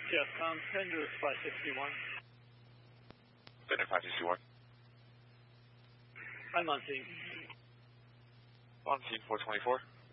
Yes, Fender 561. Fender 561. I'm on scene. On scene 424.